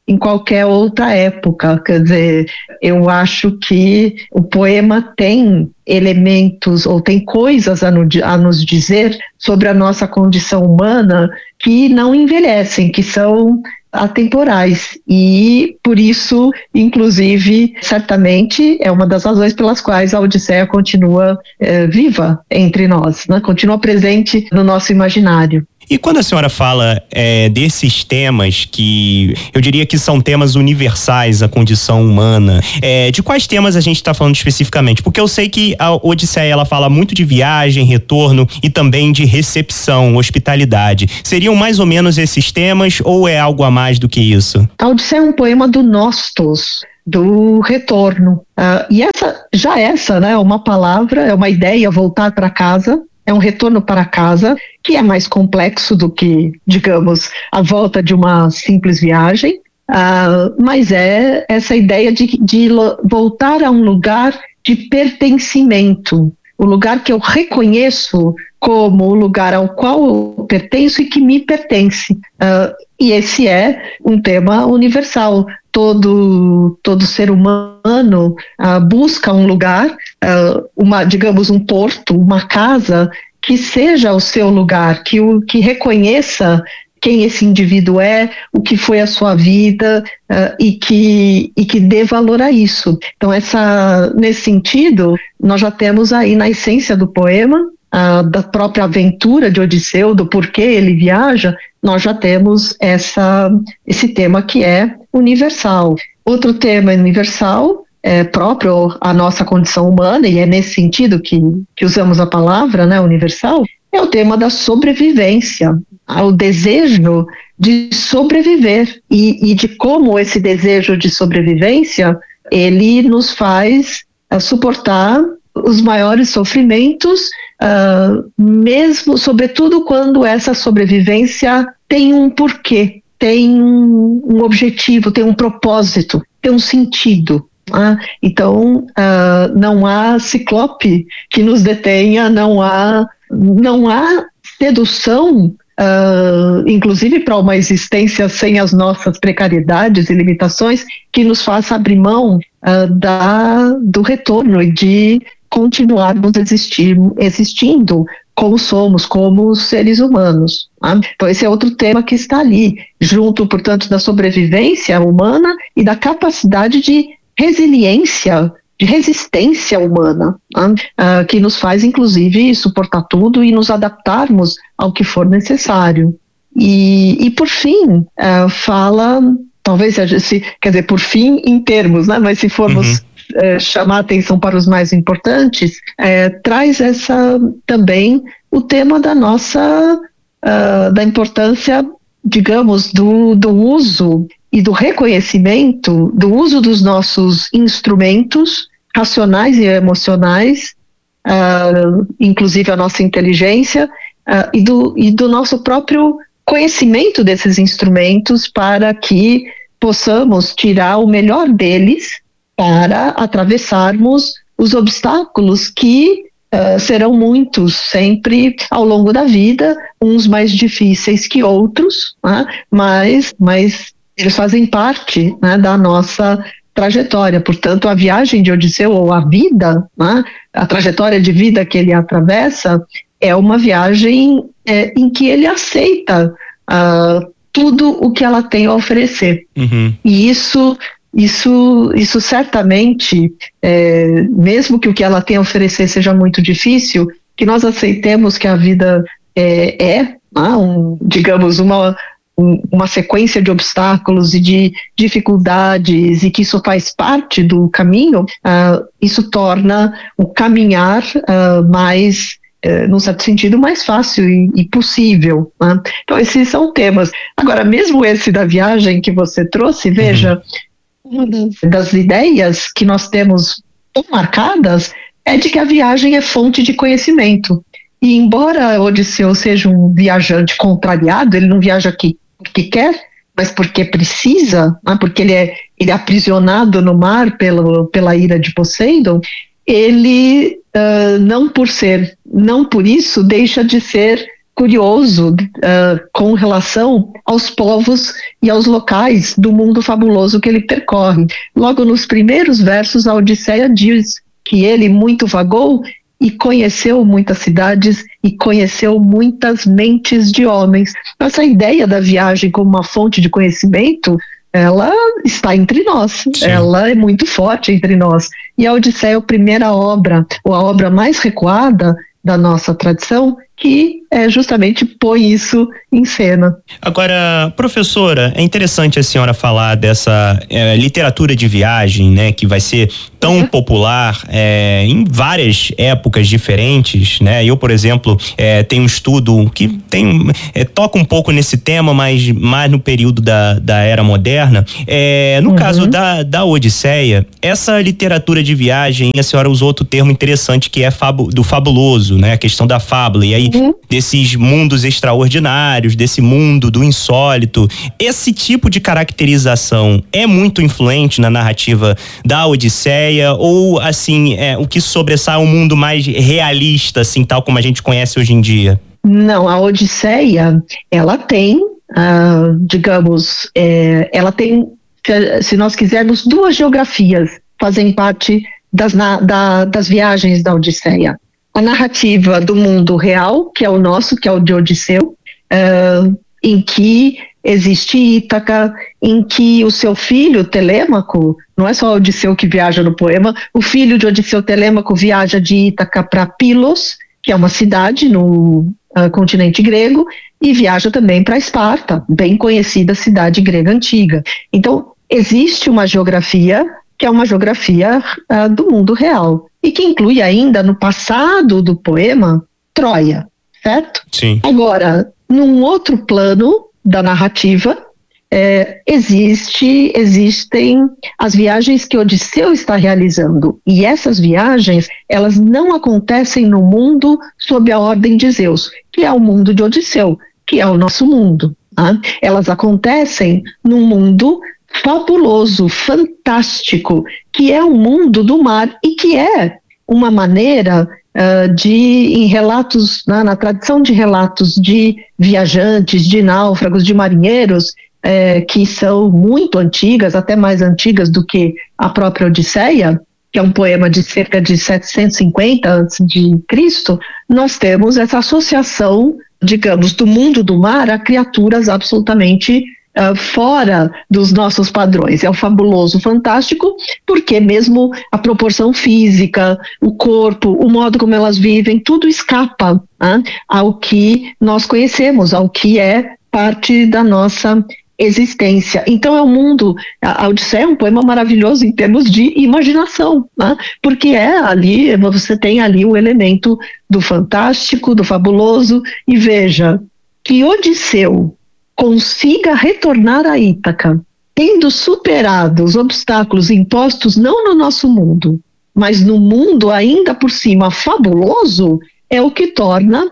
em qualquer outra época. Quer dizer, eu acho que o poema tem elementos ou tem coisas a, no, a nos dizer sobre a nossa condição humana que não envelhecem, que são atemporais, e por isso, inclusive, certamente é uma das razões pelas quais a Odisseia continua é, viva entre nós, né? Continua presente no nosso imaginário. E quando a senhora fala é, desses temas que eu diria que são temas universais à condição humana, é, de quais temas a gente está falando especificamente? Porque eu sei que a Odisseia ela fala muito de viagem, retorno e também de recepção, hospitalidade. Seriam mais ou menos esses temas ou é algo a mais do que isso? A Odisseia é um poema do nostos, do retorno. Uh, e essa, já essa, né, é uma palavra, é uma ideia, voltar para casa. É um retorno para casa, que é mais complexo do que, digamos, a volta de uma simples viagem, uh, mas é essa ideia de, de voltar a um lugar de pertencimento, o lugar que eu reconheço como o lugar ao qual eu pertenço e que me pertence. Uh, e esse é um tema universal. Todo, todo ser humano uh, busca um lugar, uh, uma, digamos, um porto, uma casa que seja o seu lugar, que, o, que reconheça quem esse indivíduo é, o que foi a sua vida uh, e, que, e que dê valor a isso. Então, essa, nesse sentido, nós já temos aí na essência do poema, uh, da própria aventura de Odisseu, do porquê ele viaja, nós já temos essa, esse tema que é universal. Outro tema universal, é próprio à nossa condição humana, e é nesse sentido que, que usamos a palavra, né, universal, é o tema da sobrevivência, o desejo de sobreviver e, e de como esse desejo de sobrevivência, ele nos faz uh, suportar os maiores sofrimentos, uh, mesmo, sobretudo quando essa sobrevivência tem um porquê, tem um, um objetivo, tem um propósito, tem um sentido. Ah, então, uh, não há ciclope que nos detenha, não há, não há sedução, uh, inclusive para uma existência sem as nossas precariedades e limitações, que nos faça abrir mão uh, da, do retorno e de continuarmos existir, existindo como somos, como seres humanos. Tá? Então esse é outro tema que está ali, junto, portanto, da sobrevivência humana e da capacidade de resiliência, de resistência humana, tá? uh, que nos faz, inclusive, suportar tudo e nos adaptarmos ao que for necessário. E, e por fim, uh, fala, talvez, se, quer dizer, por fim em termos, né? Mas se formos uhum. uh, chamar a atenção para os mais importantes, uh, traz essa também o tema da nossa, uh, da importância, digamos, do, do uso e do reconhecimento do uso dos nossos instrumentos racionais e emocionais, uh, inclusive a nossa inteligência, uh, e, do, e do nosso próprio conhecimento desses instrumentos para que possamos tirar o melhor deles para atravessarmos os obstáculos que uh, serão muitos sempre ao longo da vida, uns mais difíceis que outros, né? mas, mas eles fazem parte, né, da nossa trajetória. Portanto, a viagem de Odisseu, ou a vida, né, a trajetória de vida que ele atravessa, é uma viagem é, em que ele aceita uh, tudo o que ela tem a oferecer. Uhum. E isso, isso, isso certamente, é, mesmo que o que ela tem a oferecer seja muito difícil, que nós aceitemos que a vida é, é ah, um, digamos, uma... uma sequência de obstáculos e de dificuldades e que isso faz parte do caminho, uh, isso torna o caminhar uh, mais, uh, num certo sentido, mais fácil e, e possível. Né? Então esses são temas. Agora, mesmo esse da viagem que você trouxe, veja, uma das, das ideias que nós temos tão marcadas é de que a viagem é fonte de conhecimento. E embora Odisseu seja um viajante contrariado, ele não viaja aqui porque quer, mas porque precisa, né? Porque ele é, ele é aprisionado no mar pelo, pela ira de Poseidon, ele uh, não por ser, não por isso deixa de ser curioso uh, com relação aos povos e aos locais do mundo fabuloso que ele percorre. Logo nos primeiros versos, a Odisseia diz que ele muito vagou e conheceu muitas cidades e conheceu muitas mentes de homens. Essa ideia da viagem como uma fonte de conhecimento, ela está entre nós, Sim. ela é muito forte entre nós. E a Odisseia é a primeira obra, ou a obra mais recuada da nossa tradição, que é, justamente põe isso em cena. Agora, professora, é interessante a senhora falar dessa é, literatura de viagem, né, que vai ser tão uhum. popular é, em várias épocas diferentes, né? Eu, por exemplo, é, tenho um estudo que tem, é, toca um pouco nesse tema, mas mais no período da, da Era Moderna. É, no uhum. caso da, da Odisseia, essa literatura de viagem, a senhora usou outro termo interessante que é fabu, do fabuloso, né? A questão da fábula, e aí uhum. desses mundos extraordinários, desse mundo do insólito. Esse tipo de caracterização é muito influente na narrativa da Odisseia, ou assim, é, o que sobressai um mundo mais realista, assim, tal como a gente conhece hoje em dia? Não, a Odisseia, ela tem, ah, digamos, é, ela tem, se nós quisermos, duas geografias fazem parte das, na, da, das viagens da Odisseia. A narrativa do mundo real, que é o nosso, que é o de Odisseu, uh, em que existe Ítaca, em que o seu filho, Telêmaco, não é só Odisseu que viaja no poema, o filho de Odisseu, Telêmaco, viaja de Ítaca para Pilos, que é uma cidade no uh, continente grego, e viaja também para Esparta, bem conhecida cidade grega antiga. Então, existe uma geografia que é uma geografia uh, do mundo real, e que inclui ainda no passado do poema, Troia, certo? Sim. Agora, num outro plano da narrativa, é, existe, existem as viagens que Odisseu está realizando, e essas viagens, elas não acontecem no mundo sob a ordem de Zeus, que é o mundo de Odisseu, que é o nosso mundo. Tá? Elas acontecem num mundo fabuloso, fantástico, que é o mundo do mar e que é uma maneira uh, de, em relatos, na, na tradição de relatos de viajantes, de náufragos, de marinheiros, eh, que são muito antigas, até mais antigas do que a própria Odisseia, que é um poema de cerca de setecentos e cinquenta antes de Cristo, nós temos essa associação, digamos, do mundo do mar a criaturas absolutamente Uh, fora dos nossos padrões. É o fabuloso, fantástico, porque mesmo a proporção física, o corpo, o modo como elas vivem, tudo escapa né, ao que nós conhecemos, ao que é parte da nossa existência. Então é um mundo, a Odisseia é um poema maravilhoso em termos de imaginação, né, porque é ali, você tem ali o elemento do fantástico, do fabuloso, e veja que Odisseu consiga retornar a Ítaca, tendo superado os obstáculos impostos não no nosso mundo, mas no mundo ainda por cima fabuloso, é o que torna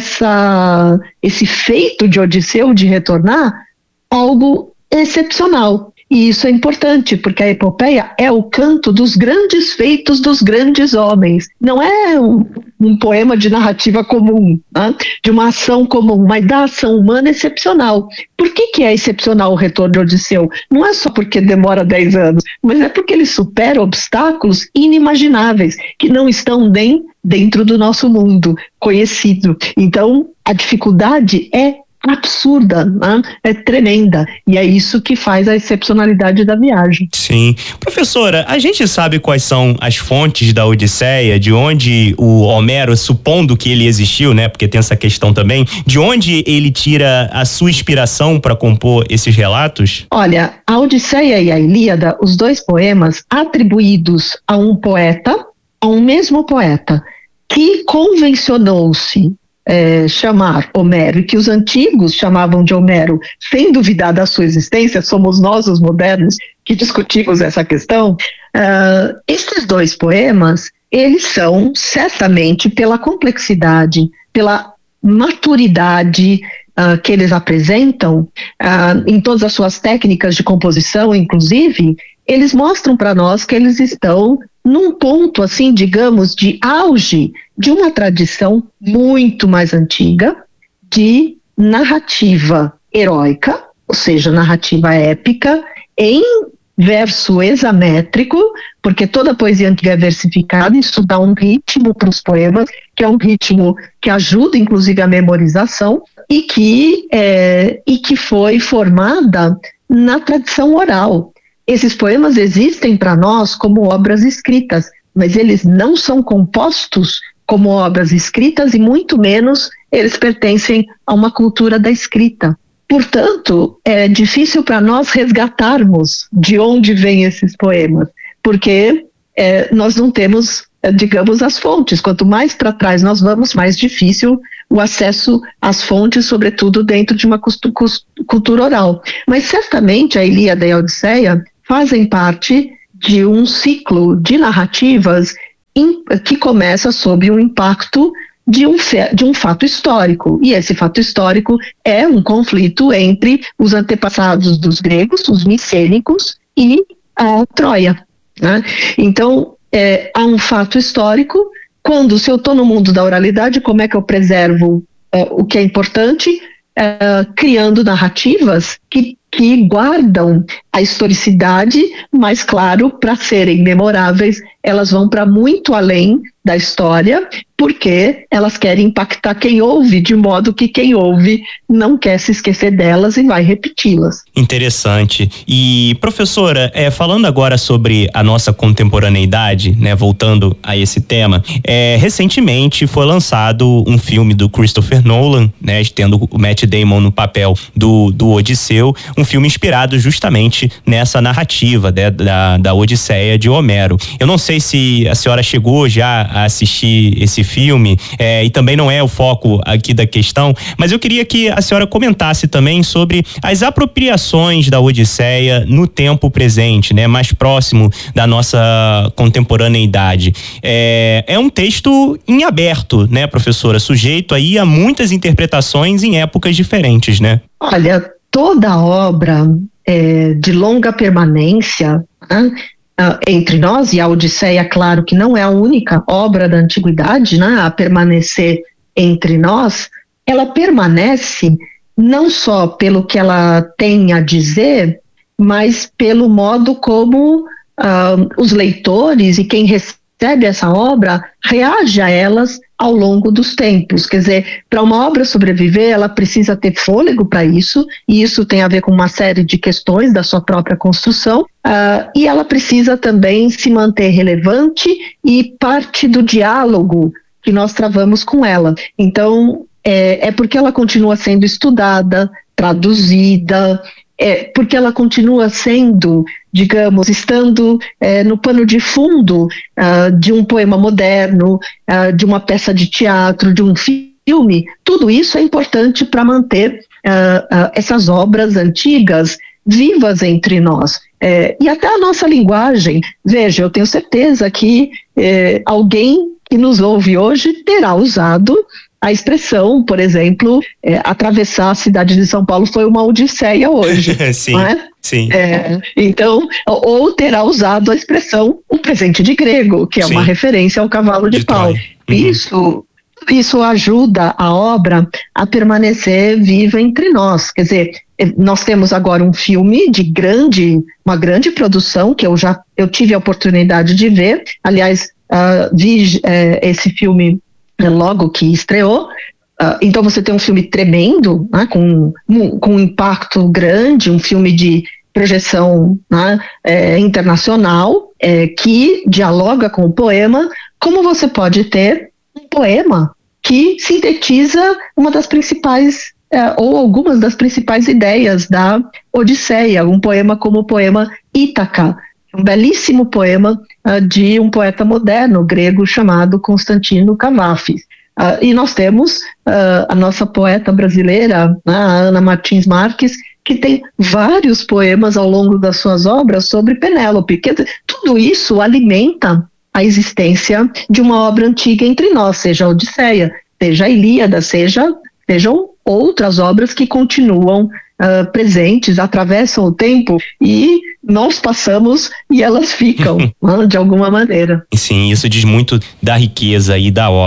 essa, esse feito de Odisseu de retornar algo excepcional. E isso é importante, porque a epopeia é o canto dos grandes feitos dos grandes homens. Não é um, um poema de narrativa comum, né? De uma ação comum, mas da ação humana excepcional. Por que que é excepcional o retorno de Odisseu? Não é só porque demora dez anos, mas é porque ele supera obstáculos inimagináveis, que não estão nem dentro do nosso mundo conhecido. Então, a dificuldade é absurda, né? É tremenda, e é isso que faz a excepcionalidade da viagem. Sim. Professora, a gente sabe quais são as fontes da Odisseia, de onde o Homero, supondo que ele existiu, né, porque tem essa questão também, de onde ele tira a sua inspiração para compor esses relatos? Olha, a Odisseia e a Ilíada, os dois poemas atribuídos a um poeta, a um mesmo poeta, que convencionou-se É, chamar Homero, e que os antigos chamavam de Homero, sem duvidar da sua existência, somos nós os modernos que discutimos essa questão. Uh, esses dois poemas, eles são certamente pela complexidade, pela maturidade uh, que eles apresentam, uh, em todas as suas técnicas de composição, inclusive, eles mostram para nós que eles estão num ponto, assim, digamos, de auge de uma tradição muito mais antiga, de narrativa heróica, ou seja, narrativa épica, em verso hexamétrico, porque toda poesia antiga é versificada, isso dá um ritmo para os poemas, que é um ritmo que ajuda inclusive a memorização, e que, é, e que foi formada na tradição oral. Esses poemas existem para nós como obras escritas, mas eles não são compostos como obras escritas e muito menos eles pertencem a uma cultura da escrita. Portanto, é difícil para nós resgatarmos de onde vêm esses poemas, porque é, nós não temos, digamos, as fontes. Quanto mais para trás nós vamos, mais difícil o acesso às fontes, sobretudo dentro de uma cultura oral. Mas certamente a Ilíada e a Odisseia fazem parte de um ciclo de narrativas in, que começa sob o impacto de um, de um fato histórico, e esse fato histórico é um conflito entre os antepassados dos gregos, os micênicos, e a Troia, né? Então, é, há um fato histórico. Quando, se eu estou no mundo da oralidade, como é que eu preservo é, o que é importante? É, criando narrativas que, que guardam a historicidade, mas claro, para serem memoráveis, elas vão para muito além da história, porque elas querem impactar quem ouve, de modo que quem ouve não quer se esquecer delas e vai repeti-las. Interessante. E, professora, é, falando agora sobre a nossa contemporaneidade, né, voltando a esse tema, é, recentemente foi lançado um filme do Christopher Nolan, né, tendo o Matt Damon no papel do, do Odisseu, um filme inspirado justamente nessa narrativa, né, da, da Odisseia de Homero. Eu não sei se a senhora chegou já a assistir esse filme, é, e também não é o foco aqui da questão, mas eu queria que a senhora comentasse também sobre as apropriações da Odisseia no tempo presente, né, mais próximo da nossa contemporaneidade. É, é um texto em aberto, né, professora, sujeito aí a muitas interpretações em épocas diferentes, né? Olha, toda obra é, de longa permanência, né, Uh, entre nós, e a Odisseia, claro que não é a única obra da antiguidade, né, a permanecer entre nós, ela permanece não só pelo que ela tem a dizer, mas pelo modo como uh, os leitores e quem recebe essa obra reage a elas ao longo dos tempos. Quer dizer, para uma obra sobreviver, ela precisa ter fôlego para isso, e isso tem a ver com uma série de questões da sua própria construção, uh, e ela precisa também se manter relevante e parte do diálogo que nós travamos com ela. Então, é, é porque ela continua sendo estudada, traduzida, é porque ela continua sendo, digamos, estando é, no pano de fundo uh, de um poema moderno, uh, de uma peça de teatro, de um filme. Tudo isso é importante para manter uh, uh, essas obras antigas vivas entre nós. É, e até a nossa linguagem. Veja, eu tenho certeza que é, alguém que nos ouve hoje terá usado a expressão, por exemplo, é, atravessar a cidade de São Paulo foi uma odisseia hoje. Sim, não é? sim. É, então, ou terá usado a expressão um presente de grego, que é sim, uma referência ao cavalo de, de pau. Uhum. Isso, isso ajuda a obra a permanecer viva entre nós. Quer dizer, nós temos agora um filme de grande, uma grande produção, que eu já eu tive a oportunidade de ver. Aliás, uh, vi uh, esse filme logo que estreou. Uh, então você tem um filme tremendo, né, com, com um impacto grande, um filme de projeção, né, é, internacional, é, que dialoga com o poema, como você pode ter um poema que sintetiza uma das principais, é, ou algumas das principais ideias da Odisseia, um poema como o poema Ítaca, um belíssimo poema uh, de um poeta moderno grego chamado Constantino Cavafis. Uh, e nós temos uh, a nossa poeta brasileira, né, a Ana Martins Marques, que tem vários poemas ao longo das suas obras sobre Penélope. Quer dizer, tudo isso alimenta a existência de uma obra antiga entre nós, seja a Odisseia, seja a Ilíada, seja, sejam outras obras que continuam Uh, presentes, atravessam o tempo e nós passamos e elas ficam, né, de alguma maneira. Sim, isso diz muito da riqueza e da obra.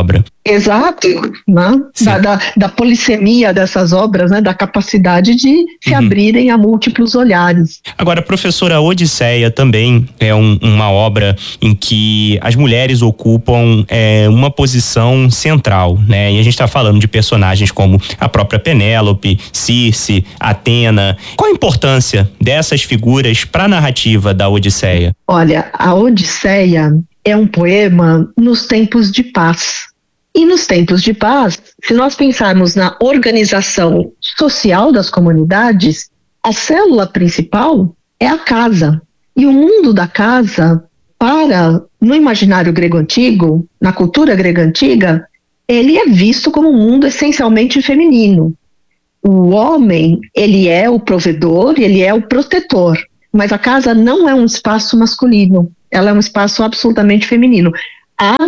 Exato, né? da, da, da polissemia dessas obras, né? Da capacidade de se uhum. abrirem a múltiplos olhares. Agora, professora, a Odisseia também é um, uma obra em que as mulheres ocupam é, uma posição central, né? E a gente está falando de personagens como a própria Penélope, Circe, Atena. Qual a importância dessas figuras para a narrativa da Odisseia? Olha, a Odisseia é um poema nos tempos de paz. E nos tempos de paz, se nós pensarmos na organização social das comunidades, a célula principal é a casa. E o mundo da casa, para, no imaginário grego antigo, na cultura grega antiga, ele é visto como um mundo essencialmente feminino. O homem, ele é o provedor, ele é o protetor, mas a casa não é um espaço masculino, ela é um espaço absolutamente feminino. Há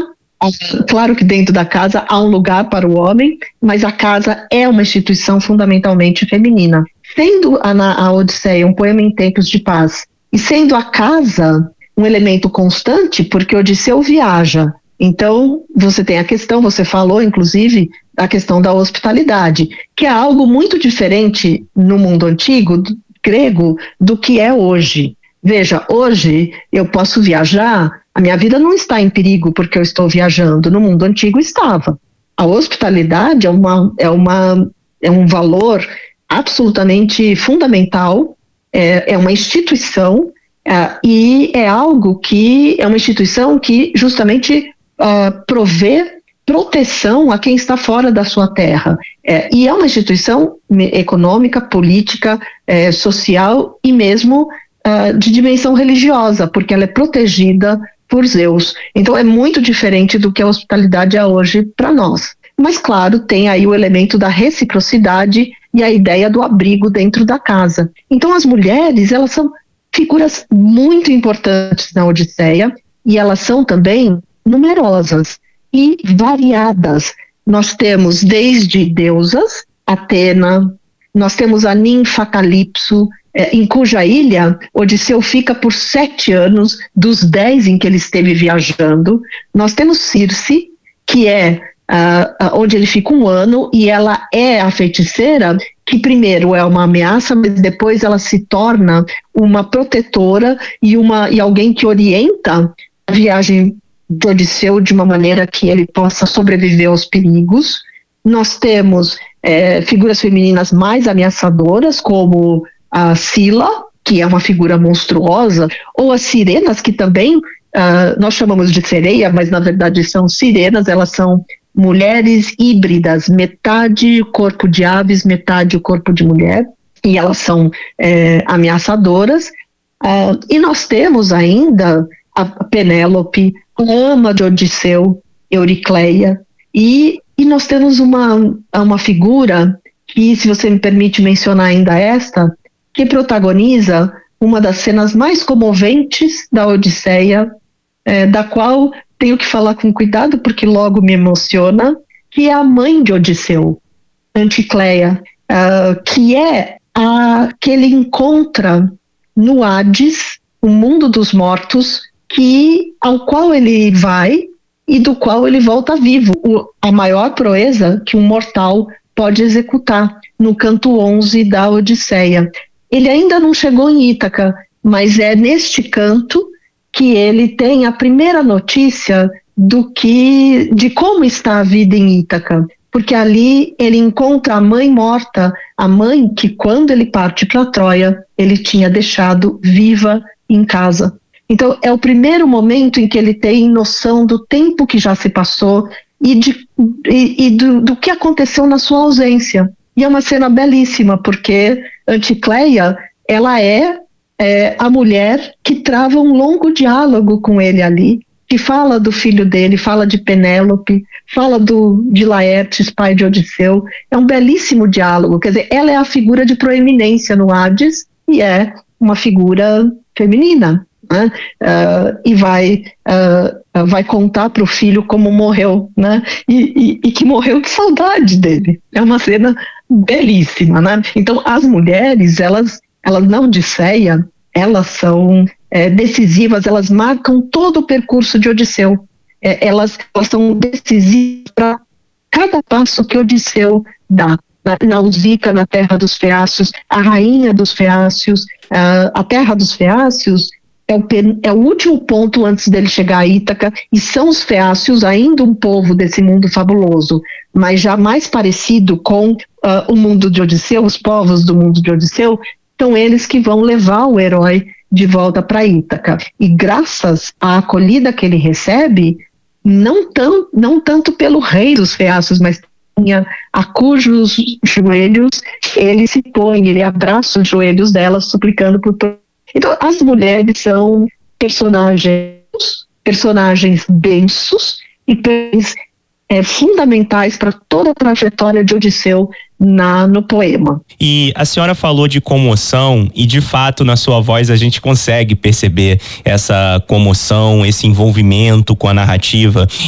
Claro que dentro da casa há um lugar para o homem, mas a casa é uma instituição fundamentalmente feminina. Sendo a, a Odisseia um poema em tempos de paz, e sendo a casa um elemento constante, porque Odisseu viaja. Então, você tem a questão, você falou inclusive, a questão da hospitalidade, que é algo muito diferente no mundo antigo, do, grego, do que é hoje. Veja, hoje eu posso viajar, a minha vida não está em perigo porque eu estou viajando. No mundo antigo estava. A hospitalidade é, uma, é, uma, é um valor absolutamente fundamental, é, é uma instituição é, e é algo que é uma instituição que justamente uh, provê proteção a quem está fora da sua terra. É, e é uma instituição econômica, política, é, social e mesmo uh, de dimensão religiosa, porque ela é protegida por Zeus. Então é muito diferente do que a hospitalidade é hoje para nós. Mas claro, tem aí o elemento da reciprocidade e a ideia do abrigo dentro da casa. Então as mulheres, elas são figuras muito importantes na Odisseia e elas são também numerosas e variadas. Nós temos desde deusas, Atena, nós temos a ninfa Calipso, É, em cuja ilha Odisseu fica por sete anos dos dez em que ele esteve viajando. Nós temos Circe, que é uh, onde ele fica um ano, e ela é a feiticeira, que primeiro é uma ameaça, mas depois ela se torna uma protetora e, uma, e alguém que orienta a viagem de Odisseu de uma maneira que ele possa sobreviver aos perigos. Nós temos é, figuras femininas mais ameaçadoras, como a Sila, que é uma figura monstruosa, ou as sirenas, que também uh, nós chamamos de sereia, mas na verdade são sirenas. Elas são mulheres híbridas, metade corpo de aves, metade o corpo de mulher, e elas são é, ameaçadoras. Uh, e nós temos ainda a Penélope, a ama de Odisseu, Euricleia, e, e nós temos uma, uma figura que, se você me permite mencionar ainda esta, que protagoniza uma das cenas mais comoventes da Odisseia, é, da qual tenho que falar com cuidado porque logo me emociona, que é a mãe de Odisseu, Anticleia, uh, que é a que ele encontra no Hades, o mundo dos mortos, que, ao qual ele vai e do qual ele volta vivo. O, a maior proeza que um mortal pode executar, no canto onze da Odisseia. Ele ainda não chegou em Ítaca, mas é neste canto que ele tem a primeira notícia do que, de como está a vida em Ítaca, porque ali ele encontra a mãe morta, a mãe que, quando ele parte para Troia, ele tinha deixado viva em casa. Então é o primeiro momento em que ele tem noção do tempo que já se passou e, de, e, e do, do que aconteceu na sua ausência. E é uma cena belíssima, porque Anticleia, ela é, é a mulher que trava um longo diálogo com ele ali, que fala do filho dele, fala de Penélope, fala do, de Laertes, pai de Odisseu. É um belíssimo diálogo, quer dizer, ela é a figura de proeminência no Hades e é uma figura feminina. Né? Uh, e vai, uh, vai contar para o filho como morreu, né? e, e, e que morreu de saudade dele. É uma cena belíssima, né? Então as mulheres, elas, elas na Odisseia, elas são é, decisivas, elas marcam todo o percurso de Odisseu. É, elas, elas são decisivas para cada passo que Odisseu dá. Na, na Uzica, na terra dos Feácios, a rainha dos Feácios, uh, a terra dos Feácios é o, é o último ponto antes dele chegar a Ítaca, e são os Feácios ainda um povo desse mundo fabuloso, mas já mais parecido com uh, o mundo de Odisseu, os povos do mundo de Odisseu, são eles que vão levar o herói de volta para Ítaca. E graças à acolhida que ele recebe, não, tão, não tanto pelo rei dos Feácios, mas a cujos joelhos ele se põe, ele abraça os joelhos dela, suplicando por. Então, as mulheres são personagens, personagens densos e é, fundamentais para toda a trajetória de Odisseu na, no poema. E a senhora falou de comoção, e de fato na sua voz a gente consegue perceber essa comoção, esse envolvimento com a narrativa.